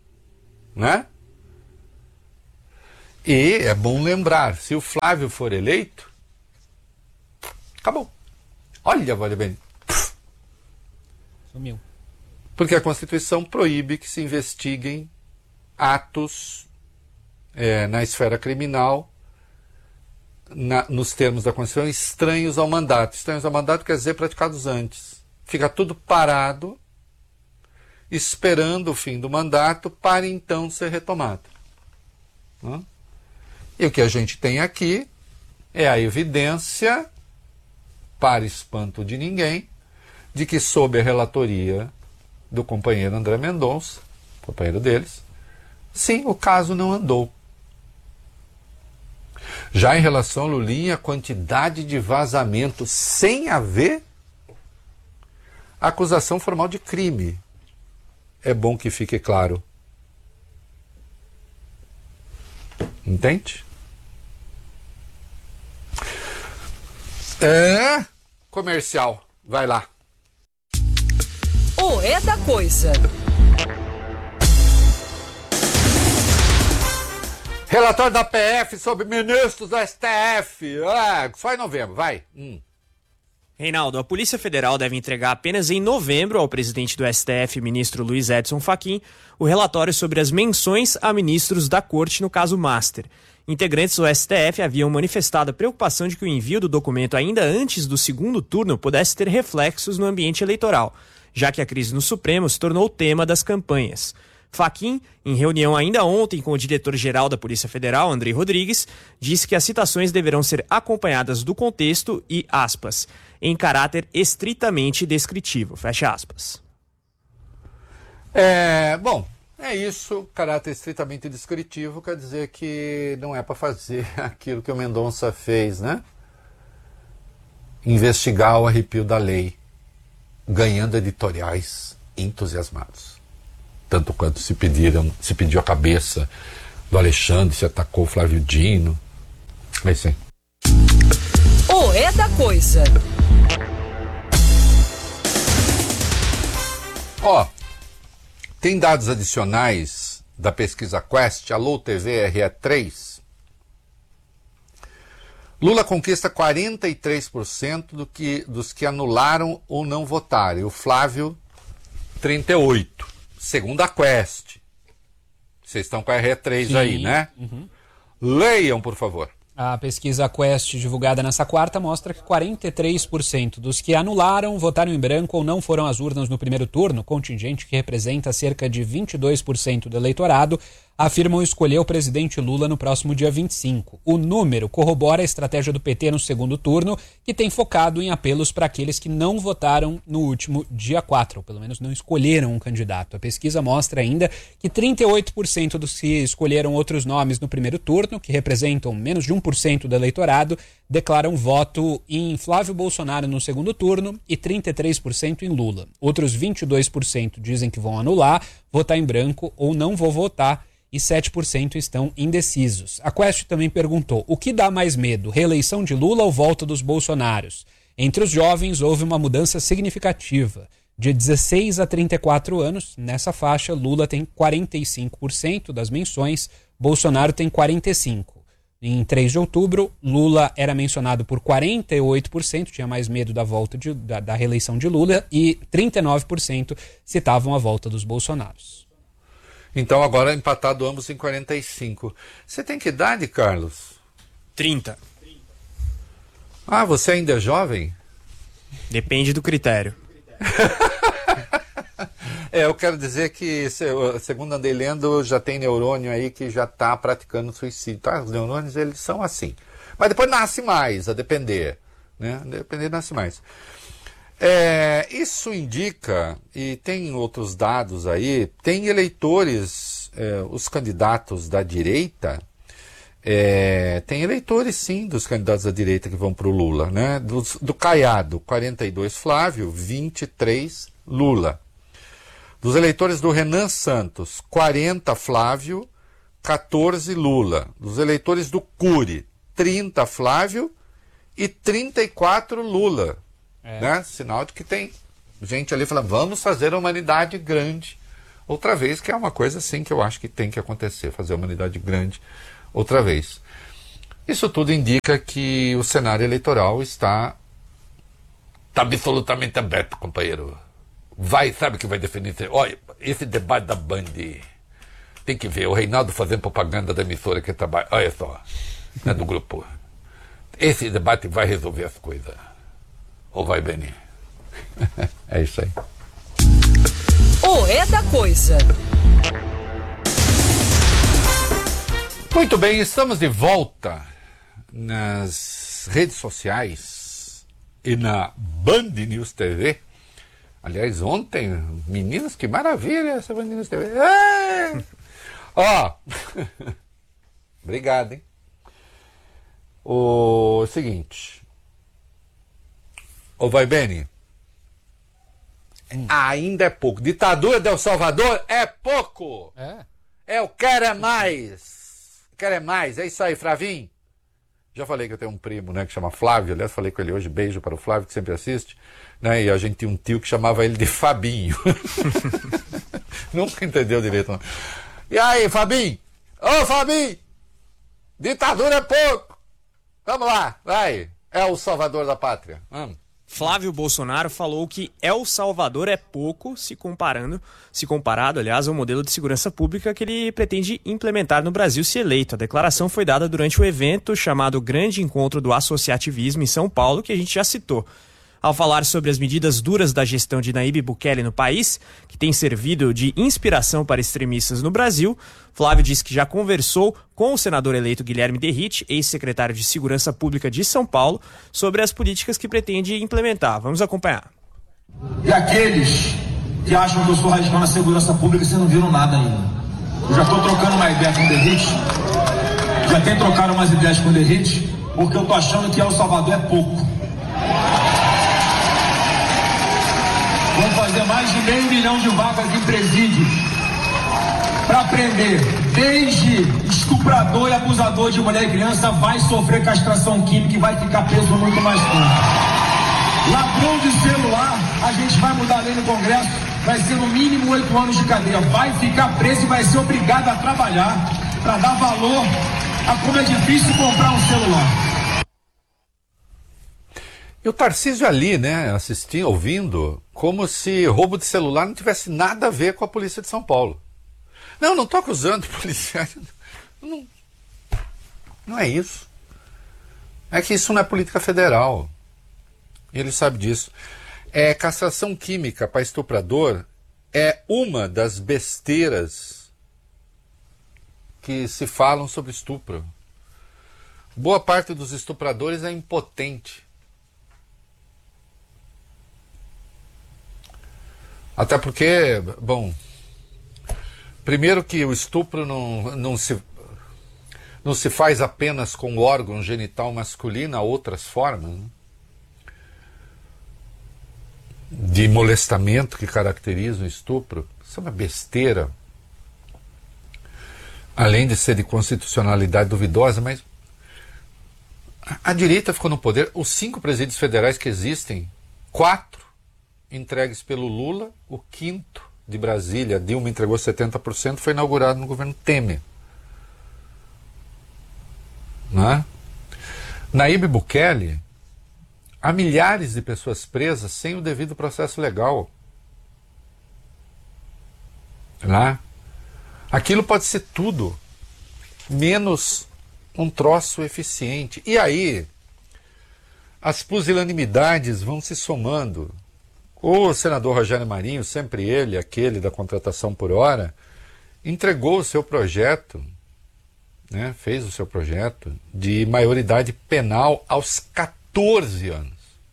Speaker 1: né? E é bom lembrar, se o Flávio for eleito, acabou. Olha, vale bem.
Speaker 5: Sumiu.
Speaker 1: Porque a Constituição proíbe que se investiguem atos na esfera criminal, nos termos da Constituição, estranhos ao mandato. Estranhos ao mandato quer dizer praticados antes. Fica tudo parado, esperando o fim do mandato para então ser retomado. Né? E o que a gente tem aqui é a evidência, para espanto de ninguém, de que sob a relatoria do companheiro André Mendonça, companheiro deles, sim, o caso não andou. Já em relação ao Lulinha, a quantidade de vazamento sem haver acusação formal de crime. É bom que fique claro. Entende? Comercial. Vai lá.
Speaker 9: O É da Coisa.
Speaker 1: Relatório da PF sobre ministros do STF. Só em novembro, vai.
Speaker 3: Reinaldo, a Polícia Federal deve entregar apenas em novembro ao presidente do STF, ministro Luiz Edson Fachin, o relatório sobre as menções a ministros da Corte no caso Master. Integrantes do STF haviam manifestado a preocupação de que o envio do documento ainda antes do segundo turno pudesse ter reflexos no ambiente eleitoral, já que a crise no Supremo se tornou o tema das campanhas. Fachin, em reunião ainda ontem com o diretor-geral da Polícia Federal, Andrei Rodrigues, disse que as citações deverão ser acompanhadas do contexto e, aspas, em caráter estritamente descritivo, fecha aspas.
Speaker 1: Bom, é isso, caráter estritamente descritivo quer dizer que não é para fazer aquilo que o Mendonça fez, né? Investigar o arrepio da lei, ganhando editoriais entusiasmados. Tanto quanto se pediu a cabeça do Alexandre, se atacou o Flávio Dino. É isso aí.
Speaker 9: O É da Coisa.
Speaker 1: Tem dados adicionais da pesquisa Quest, Alô TV RE3. Lula conquista 43% dos que anularam ou não votaram. E o Flávio, 38%. Segundo a Quest. Vocês estão com a RE3 Sim. aí, né? Uhum. Leiam, por favor.
Speaker 5: A pesquisa Quest, divulgada nessa quarta, mostra que 43% dos que anularam, votaram em branco ou não foram às urnas no primeiro turno, contingente que representa cerca de 22% do eleitorado, afirmam escolher o presidente Lula no próximo dia 25. O número corrobora a estratégia do PT no segundo turno, que tem focado em apelos para aqueles que não votaram no último dia 4, ou pelo menos não escolheram um candidato. A pesquisa mostra ainda que 38% dos que escolheram outros nomes no primeiro turno, que representam menos de 1% do eleitorado, declaram voto em Flávio Bolsonaro no segundo turno e 33% em Lula. Outros 22% dizem que vão anular, votar em branco ou não vou votar, e 7% estão indecisos. A Quest também perguntou: o que dá mais medo, reeleição de Lula ou volta dos Bolsonaros? Entre os jovens houve uma mudança significativa. De 16 a 34 anos, nessa faixa, Lula tem 45% das menções, Bolsonaro tem 45%. Em 3 de outubro, Lula era mencionado por 48%, tinha mais medo da volta da reeleição de Lula, e 39% citavam a volta dos Bolsonaros.
Speaker 1: Então agora empatado ambos em 45. Você tem que idade, Carlos?
Speaker 3: 30.
Speaker 1: Você ainda é jovem?
Speaker 3: Depende do critério.
Speaker 1: Eu quero dizer que, segundo andei lendo, já tem neurônio aí que já está praticando suicídio. Tá? Os neurônios, eles são assim. Mas depois nasce mais, a depender. Né? A depender, nasce mais. Isso indica, e tem outros dados aí, tem eleitores, os candidatos da direita, tem eleitores sim dos candidatos da direita que vão para o Lula, né? Do Caiado, 42 Flávio, 23 Lula. Dos eleitores do Renan Santos, 40 Flávio, 14 Lula. Dos eleitores do Cury, 30 Flávio e 34 Lula. Né? Sinal de que tem gente ali falando, vamos fazer a humanidade grande outra vez, que é uma coisa assim que eu acho que tem que acontecer, fazer uma unidade grande outra vez. Isso tudo indica que o cenário eleitoral está absolutamente aberto, companheiro. Sabe o que vai definir? Olha, esse debate da Band, tem que ver, o Reinaldo fazendo propaganda da emissora que trabalha, olha só, né, do grupo. Esse debate vai resolver as coisas. Ou vai, Beni? É isso aí.
Speaker 9: O É da Coisa.
Speaker 1: Muito bem, estamos de volta nas redes sociais e na Band News TV. Aliás, ontem, meninas, que maravilha essa Band News TV. Ó, obrigado, hein? O seguinte, vai, Beni, ainda é pouco. Ditadura de El Salvador é pouco. Eu quero é mais. Quero é mais. É isso aí, Flavinho. Já falei que eu tenho um primo, né, que chama Flávio. Aliás, falei com ele hoje. Beijo para o Flávio, que sempre assiste. Né, e a gente tinha um tio que chamava ele de Fabinho. Nunca entendeu direito, não. E aí, Fabinho? Ô, Fabinho! Ditadura é pouco. Vamos lá, vai. É o salvador da pátria. Vamos.
Speaker 3: Flávio Bolsonaro falou que El Salvador é pouco se comparado, aliás, ao modelo de segurança pública que ele pretende implementar no Brasil se eleito. A declaração foi dada durante o evento chamado Grande Encontro do Associativismo em São Paulo, que a gente já citou. Ao falar sobre as medidas duras da gestão de Nayib Bukele no país, que tem servido de inspiração para extremistas no Brasil, Flávio disse que já conversou com o senador eleito Guilherme Derrite, ex-secretário de Segurança Pública de São Paulo, sobre as políticas que pretende implementar. Vamos acompanhar.
Speaker 6: E aqueles que acham que eu sou radical na segurança pública, vocês não viram nada ainda. Eu já estou trocando uma ideia com o Derrite, já tem trocado umas ideias com o Derrite, porque eu estou achando que El Salvador é pouco. Vamos fazer mais de 500 mil de vagas em presídios para prender desde estuprador e abusador de mulher e criança vai sofrer castração química e vai ficar preso muito mais tempo. Ladrão de celular, a gente vai mudar a lei no Congresso, vai ser no mínimo 8 anos de cadeia, vai ficar preso e vai ser obrigado a trabalhar para dar valor a como é difícil comprar um celular.
Speaker 1: E o Tarcísio ali, né, assistindo, ouvindo, como se roubo de celular não tivesse nada a ver com a polícia de São Paulo. Não estou acusando policiais. Não é isso. É que isso não é política federal. E ele sabe disso. Castração química para estuprador é uma das besteiras que se falam sobre estupro. Boa parte dos estupradores é impotente. Até porque, bom, primeiro que o estupro não se faz apenas com o órgão genital masculino, há outras formas, né, de molestamento que caracterizam o estupro. Isso é uma besteira. Além de ser de constitucionalidade duvidosa, mas a direita ficou no poder. Os 5 presídios federais que existem, 4 entregues pelo Lula, o 5º de Brasília, Dilma entregou 70%, foi inaugurado no governo Temer. Não é? Nayib Bukele, há milhares de pessoas presas sem o devido processo legal. Não é? Aquilo pode ser tudo, menos um troço eficiente. E aí, as pusilanimidades vão se somando. O senador Rogério Marinho, sempre ele, aquele da contratação por hora, entregou o seu projeto, né, fez o seu projeto de maioridade penal aos 14 anos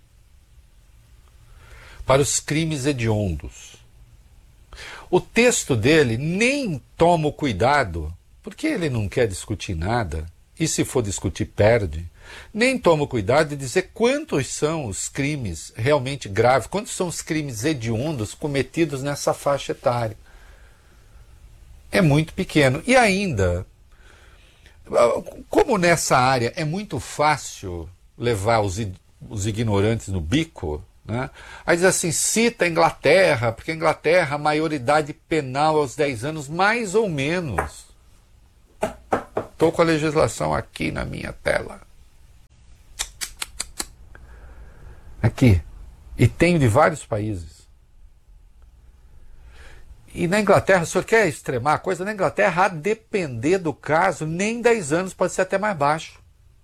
Speaker 1: para os crimes hediondos. O texto dele nem toma o cuidado, porque ele não quer discutir nada, e se for discutir perde, nem toma o cuidado de dizer quantos são os crimes realmente graves, quantos são os crimes hediondos cometidos nessa faixa etária. É muito pequeno. E ainda, como nessa área é muito fácil levar os ignorantes no bico, né? Aí diz assim, cita a Inglaterra, porque a Inglaterra, a maioridade penal aos 10 anos, mais ou menos. Estou com a legislação aqui na minha tela. Aqui. E tenho de vários países. E na Inglaterra, o senhor quer extremar a coisa? Na Inglaterra, a depender do caso, nem 10 anos, pode ser até mais baixo.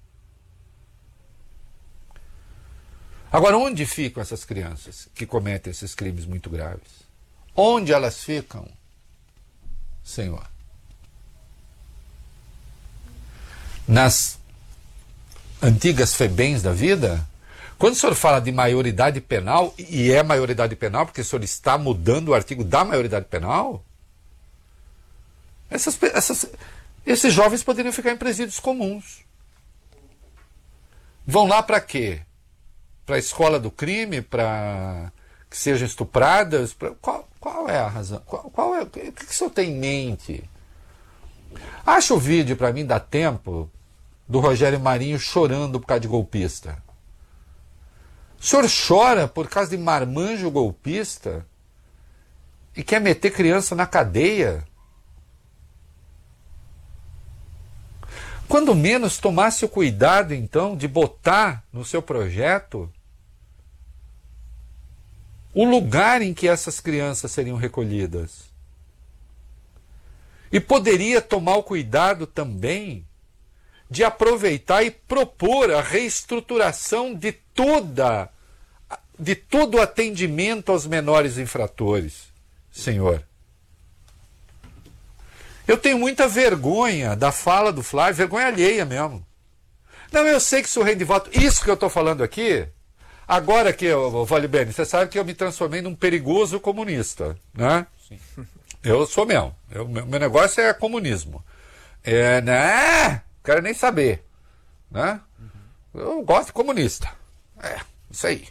Speaker 1: Agora, onde ficam essas crianças que cometem esses crimes muito graves? Onde elas ficam, Senhor? Nas antigas FEBEMs da vida? Quando o senhor fala de maioridade penal, e é maioridade penal, porque o senhor está mudando o artigo da maioridade penal, esses jovens poderiam ficar em presídios comuns. Vão lá para quê? Para a escola do crime? Para que sejam estupradas? Qual é a razão? O que o senhor tem em mente? Acha o vídeo para mim, dá tempo, do Rogério Marinho chorando por causa de golpista. O senhor chora por causa de marmanjo golpista e quer meter criança na cadeia? Quando menos tomasse o cuidado, então, de botar no seu projeto o lugar em que essas crianças seriam recolhidas. E poderia tomar o cuidado também de aproveitar e propor a reestruturação de todo o atendimento aos menores infratores, Senhor. Eu tenho muita vergonha da fala do Flávio, vergonha alheia mesmo. Não, eu sei que sou rei de voto. Isso que eu estou falando aqui, agora que, Vale Bene, você sabe que eu me transformei num perigoso comunista, né? Sim. Eu sou mesmo. Meu negócio é comunismo. Né? Quero nem saber, né? Eu gosto de comunista. Isso aí.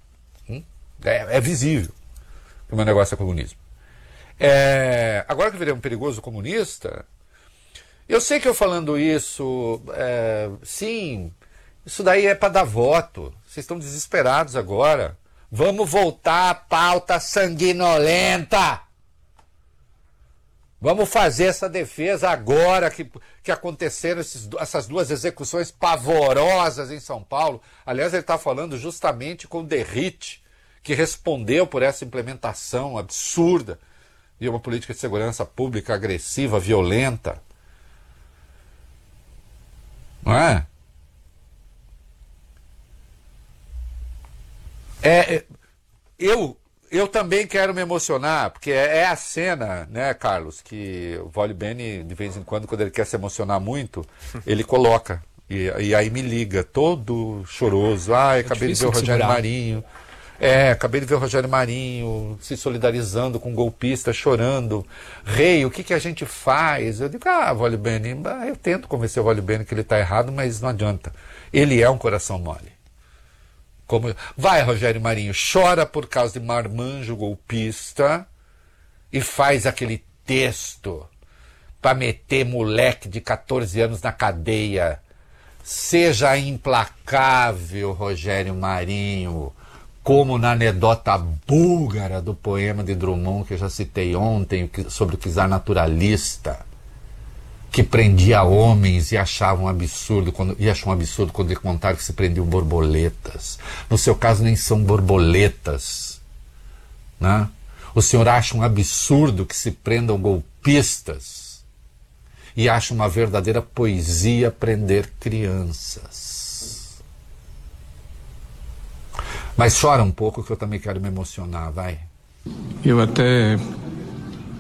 Speaker 1: É visível que o meu negócio é comunismo. Agora que eu virei um perigoso comunista, eu sei que eu falando isso, sim, isso daí é para dar voto. Vocês estão desesperados agora. Vamos voltar à pauta sanguinolenta. Vamos fazer essa defesa agora que aconteceram essas duas execuções pavorosas em São Paulo. Aliás, ele está falando justamente com o Derrite, que respondeu por essa implementação absurda de uma política de segurança pública agressiva, violenta. Não é? Eu também quero me emocionar, porque é a cena, né, Carlos, que o Vale Bene, de vez em quando ele quer se emocionar muito, ele coloca, e aí me liga, todo choroso. Acabei de ver o Rogério Marinho. Acabei de ver o Rogério Marinho se solidarizando com um golpista, chorando. Rei, o que a gente faz? Eu digo, Vale Bene, eu tento convencer o Vale Bene que ele está errado, mas não adianta. Ele é um coração mole. Vai, Rogério Marinho, chora por causa de marmanjo golpista e faz aquele texto para meter moleque de 14 anos na cadeia. Seja implacável, Rogério Marinho, como na anedota búlgara do poema de Drummond, que eu já citei ontem, sobre o czar naturalista, que prendia homens e achava um absurdo quando ele contava que se prendiam borboletas. No seu caso, nem são borboletas, né? O senhor acha um absurdo que se prendam golpistas e acha uma verdadeira poesia prender crianças. Mas chora um pouco que eu também quero me emocionar, vai.
Speaker 10: Eu até